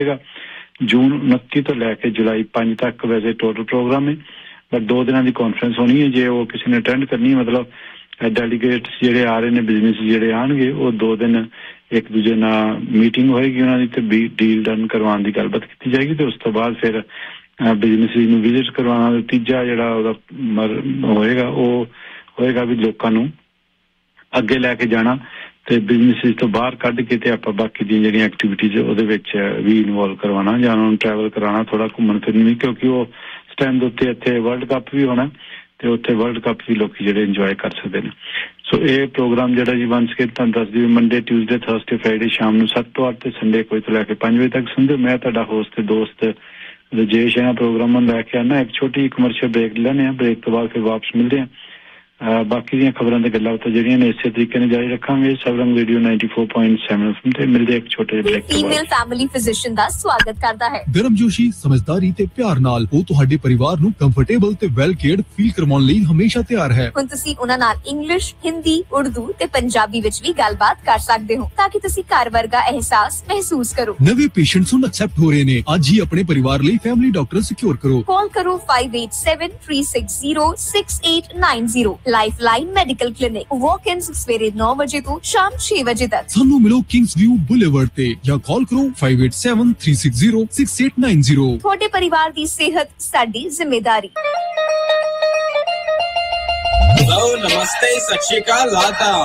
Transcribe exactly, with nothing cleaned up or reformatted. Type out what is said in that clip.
जून उनतीस तो लैके जुलाई पांच तक वैसे टोटल प्रोग्राम है बट दो दिन की कॉन्फ्रेंस होनी है जे वो किसी ने अटेंड करनी है मतलब डेलीगेट्स जेडे आ रहे ने बिजनेस जेडे आएंगे वो दो दिन एक दूजे ना मीटिंग होएगी उन्होंने ते डील डन करवाने की गलबात की जाएगी तो उस तो बाद फिर बिजनेस नूं विजिट करवाना तीजा जेड़ा होएगा वो होएगा भी लोकां नूं अगे लैके जाना ਤੇ ਬਿਜ਼ਨੈਸ ਤੋਂ ਬਾਹਰ ਕੱਢ ਕੇ ਤੇ ਆਪਾਂ ਬਾਕੀ ਦੀਆਂ ਜਿਹੜੀਆਂ ਐਕਟੀਵਿਟੀਜ਼ ਉਹਦੇ ਵਿੱਚ ਵੀ ਇਨਵੋਲਵ ਕਰਵਾਉਣਾ ਜਾਂ ਉਹਨਾਂ ਨੂੰ ਟਰੈਵਲ ਕਰਾਉਣਾ ਥੋੜਾ ਘੁੰਮਣ ਫਿਰਨ ਵੀ ਕਿਉਂਕਿ ਉਹ ਸਟੈਂਡ ਦੇ ਉੱਤੇ ਇੱਥੇ ਵਰਲਡ ਕੱਪ ਵੀ ਹੋਣਾ ਤੇ ਉੱਥੇ ਵਰਲਡ ਕੱਪ ਵੀ ਲੋਕੀ ਜਿਹੜੇ ਇੰਜੋਏ ਕਰ ਸਕਦੇ ਨੇ ਸੋ ਇਹ ਪ੍ਰੋਗਰਾਮ ਜਿਹੜਾ ਜੀ ਵੰਸ ਕੇ ਤੁਹਾਨੂੰ ਦੱਸਦੀ ਮੰਡੇ ਟਿਊਜ਼ਡੇ ਥਰਸਡੇ ਫਰਾਈਡੇ ਸ਼ਾਮ ਨੂੰ ਸੱਤ ਤੋਂ ਅੱਠ ਤੇ ਸੰਡੇ ਕੋਈ ਤੋਂ ਲੈ ਕੇ ਪੰਜ ਵਜੇ ਤੱਕ ਸੁਣਦੇ ਮੈਂ ਤੁਹਾਡਾ ਹੋਸਟ ਤੇ ਦੋਸਤ ਰਜੇਸ਼ ਇਹਨਾਂ ਪ੍ਰੋਗਰਾਮਾਂ ਲੈ ਕੇ ਆਣਾ ਇੱਕ ਛੋਟੀ ਕਮਰਸ਼ੀਅਲ ਬ੍ਰੇਕ ਲੈਣੇ ਆ ਬ੍ਰੇਕ ਤੋਂ ਬਾਅਦ ਫਿਰ ਵਾਪਸ ਮਿਲਦੇ ਆ ਬਾਕੀ ਦੀਆਂ ਖਬਰਾਂ ਤੇ ਗੱਲਾਂ ਤਾਂ ਜਿਹੜੀਆਂ ਨੇ ਇਸੇ ਤਰੀਕੇ ਨਾਲ ਜਾਰੀ ਰੱਖਾਂਗੇ ਸਬਰੰਗ radio ninety-four point seven FM ਤੇ ਮਿਲਦੇ ਇੱਕ ਛੋਟੇ ਜਿਹੇ ਬ੍ਰੇਕ ਤੋਂ ਬਾਅਦ ਫੀਮੇਲ ਫੈਮਿਲੀ ਫਿਜ਼ੀਸ਼ੀਅਨ ਦਾ ਸਵਾਗਤ ਕਰਦਾ ਹੈ ਗਰਮਜੋਸ਼ੀ ਸਮਝਦਾਰੀ ਤੇ ਪਿਆਰ ਨਾਲ ਉਹ ਤੁਹਾਡੇ ਪਰਿਵਾਰ ਨੂੰ ਕੰਫਰਟੇਬਲ ਤੇ ਵੈਲ ਕੇਅਰਡ ਫੀਲ ਕਰਵਾਉਣ ਲਈ ਹਮੇਸ਼ਾ ਤਿਆਰ ਹੈ ਹੁਣ ਤੁਸੀਂ ਉਹਨਾਂ ਨਾਲ ਇੰਗਲਿਸ਼ ਹਿੰਦੀ ਉਰਦੂ ਤੇ ਪੰਜਾਬੀ ਵਿੱਚ ਵੀ ਗੱਲਬਾਤ ਕਰ ਸਕਦੇ ਹੋ ਤਾਂ ਕਿ ਤੁਸੀਂ ਘਰ ਵਰਗਾ ਅਹਿਸਾਸ ਮਹਿਸੂਸ ਕਰੋ ਨਵੇਂ ਪੇਸ਼ੈਂਟਸ ਨੂੰ ਐਕਸੈਪਟ ਹੋ ਰਹੇ ਨੇ ਅੱਜ ਹੀ ਆਪਣੇ ਪਰਿਵਾਰ ਲਈ ਫੈਮਿਲੀ ਡਾਕਟਰ ਸਿਕਿਉਰ ਕਰੋ ਕਾਲ ਕਰੋ five eight seven three six zero six eight nine zero lifeline medical clinic ਵਾਕ-ਇਨਸ ਸਵੇਰੇ nine ਵਜੇ ਤੋਂ ਸ਼ਾਮ six ਵਜੇ ਤੱਕ ਸਾਨੂੰ ਮਿਲੋ ਕਿੰਗਸ ਵਿਊ ਬੁਲੇਵਰਡ ਤੇ ਜਾਂ ਕਾਲ ਕਰੋ five eight seven three six zero six eight nine zero ਤੁਹਾਡੇ ਪਰਿਵਾਰ ਦੀ ਸਿਹਤ ਸਾਡੀ ਜ਼ਿੰਮੇਵਾਰੀ हेलो नमस्ते सत श्री अकाल लाता